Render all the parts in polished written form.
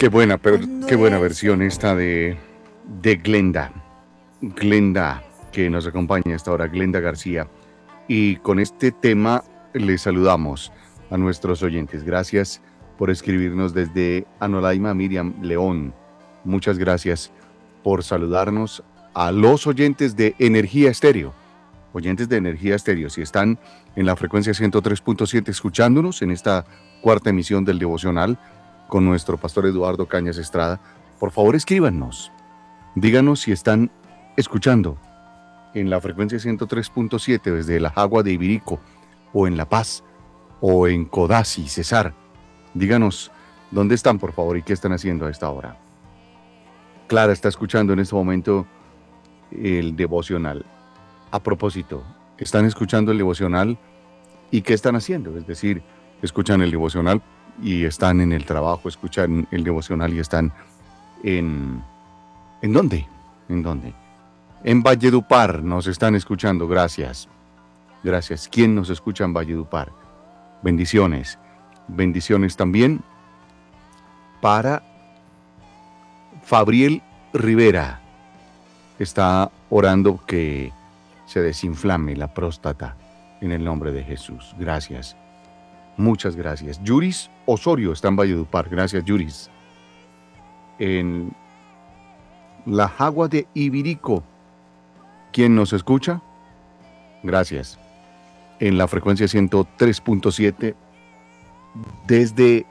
Qué buena versión esta de Glenda. Glenda, que nos acompaña hasta ahora, Glenda García. Y con este tema les saludamos a nuestros oyentes. Gracias por escribirnos desde Anolaima, Miriam León. Muchas gracias por saludarnos a los oyentes de Energía Estéreo. Oyentes de Energía Estéreo, si están en la frecuencia 103.7 escuchándonos en esta cuarta emisión del devocional con nuestro pastor Eduardo Cañas Estrada, por favor escríbanos. Díganos si están escuchando en la frecuencia 103.7 desde la Jagua de Ibirico o en La Paz o en Codazzi, Cesar. Díganos dónde están, por favor, y qué están haciendo a esta hora. Clara está escuchando en este momento el devocional. A propósito, ¿están escuchando el devocional y qué están haciendo? Es decir, escuchan el devocional y están en el trabajo, escuchan el devocional y están ¿en dónde? ¿En dónde? En Valledupar nos están escuchando, gracias. Gracias. ¿Quién nos escucha en Valledupar? Bendiciones. Bendiciones también para Fabriel Rivera. Está orando que se desinflame la próstata en el nombre de Jesús. Gracias. Muchas gracias. Yuris Osorio está en Valledupar. Gracias, Yuris. En la Jagua de Ibirico. ¿Quién nos escucha? Gracias. En la frecuencia 103.7 desde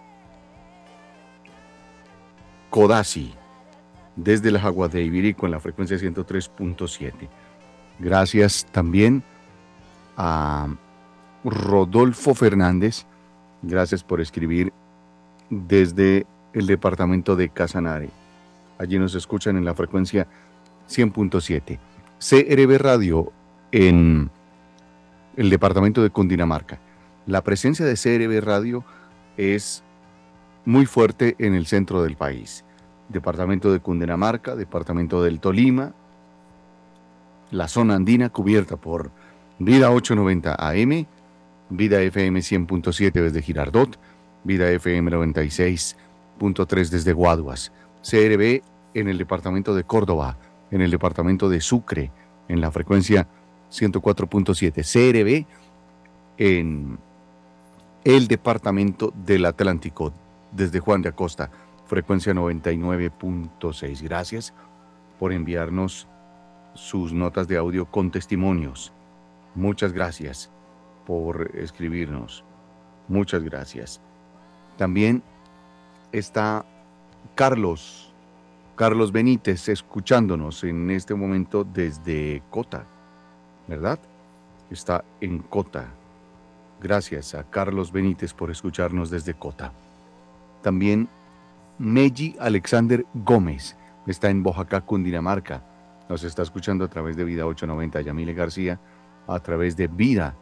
Codazzi, desde la Jagua de Ibirico en la frecuencia 103.7. Gracias también a Rodolfo Fernández. Gracias por escribir desde el departamento de Casanare. Allí nos escuchan en la frecuencia 100.7. CRB Radio en el departamento de Cundinamarca. La presencia de CRB Radio es muy fuerte en el centro del país. Departamento de Cundinamarca, departamento del Tolima, la zona andina cubierta por Vida 890 AM, Vida FM 100.7 desde Girardot, Vida FM 96.3 desde Guaduas, CRB en el departamento de Córdoba, en el departamento de Sucre, en la frecuencia 104.7, CRB en el departamento del Atlántico, desde Juan de Acosta, frecuencia 99.6. Gracias por enviarnos sus notas de audio con testimonios. Muchas gracias por escribirnos. Muchas gracias. También está Carlos Benítez escuchándonos en este momento desde Cota, ¿verdad? Está en Cota. Gracias a Carlos Benítez por escucharnos desde Cota. También Meji Alexander Gómez está en Boyacá, Cundinamarca. Nos está escuchando a través de Vida 890. Yamile García a través de Vida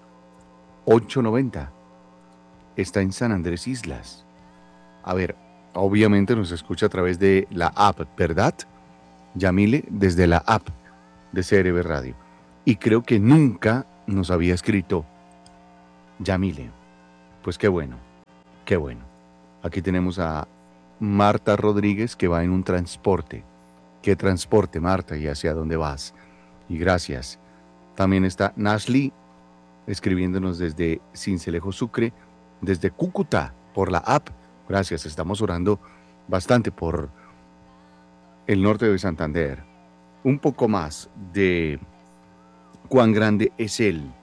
890. Está en San Andrés Islas. A ver, obviamente nos escucha a través de la app, ¿verdad? Yamile, desde la app de CRB Radio. Y creo que nunca nos había escrito Yamile. Pues qué bueno, qué bueno. Aquí tenemos a Marta Rodríguez que va en un transporte. ¿Qué transporte, Marta? ¿Y hacia dónde vas? Y gracias. También está Nasli escribiéndonos desde Sincelejo, Sucre, desde Cúcuta, por la app. Gracias, estamos orando bastante por el norte de Santander. Un poco más de cuán grande es Él.